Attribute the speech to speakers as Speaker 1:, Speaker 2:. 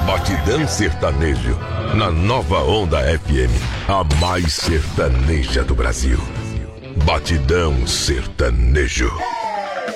Speaker 1: Batidão Sertanejo, na Nova Onda FM, a mais sertaneja do Brasil. Batidão Sertanejo.